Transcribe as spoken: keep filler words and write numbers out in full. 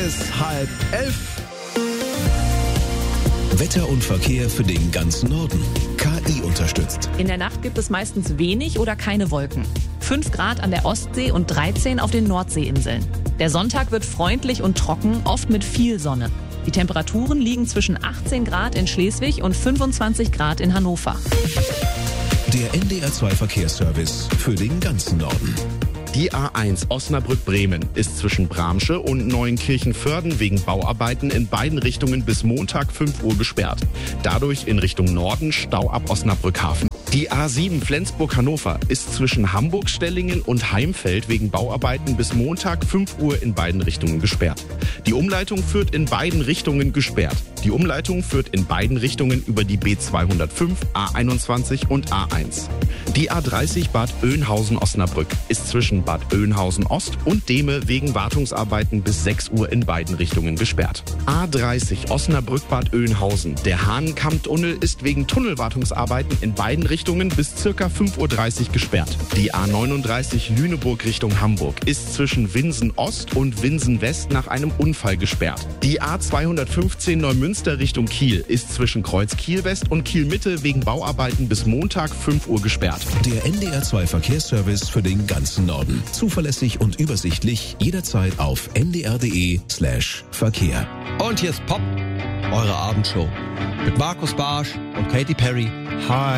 ist halb elf. Wetter und Verkehr für den ganzen Norden. K I unterstützt. In der Nacht gibt es meistens wenig oder keine Wolken. fünf Grad an der Ostsee und dreizehn auf den Nordseeinseln. Der Sonntag wird freundlich und trocken, oft mit viel Sonne. Die Temperaturen liegen zwischen achtzehn Grad in Schleswig und fünfundzwanzig Grad in Hannover. Der N D R zwei Verkehrsservice für den ganzen Norden. Die A eins Osnabrück-Bremen ist zwischen Bramsche und Neuenkirchen-Vörden wegen Bauarbeiten in beiden Richtungen bis Montag fünf Uhr gesperrt. Dadurch in Richtung Norden Stau ab Osnabrück-Hafen. Die A sieben Flensburg-Hannover ist zwischen Hamburg-Stellingen und Heimfeld wegen Bauarbeiten bis Montag fünf Uhr in beiden Richtungen gesperrt. Die Umleitung führt in beiden Richtungen gesperrt. Die Umleitung führt in beiden Richtungen über die B zweihundertfünf, A einundzwanzig und A eins. Die A dreißig Bad Oeynhausen-Osnabrück ist zwischen Bad Oeynhausen-Ost und Dehme wegen Wartungsarbeiten bis sechs Uhr in beiden Richtungen gesperrt. A dreißig Osnabrück-Bad Oeynhausen. Der Hahnenkammtunnel ist wegen Tunnelwartungsarbeiten in beiden Richtungen bis circa fünf Uhr dreißig gesperrt. Die A neununddreißig Lüneburg Richtung Hamburg ist zwischen Winsen Ost und Winsen West nach einem Unfall gesperrt. Die A zweihundertfünfzehn Neumünster Richtung Kiel ist zwischen Kreuz Kiel West und Kiel Mitte wegen Bauarbeiten bis Montag fünf Uhr gesperrt. Der N D R zwei Verkehrsservice für den ganzen Norden. Zuverlässig und übersichtlich jederzeit auf n d r punkt d e slash Verkehr. Und hier ist Pop, eure Abendshow. Mit Markus Barsch und Katy Perry. Hi.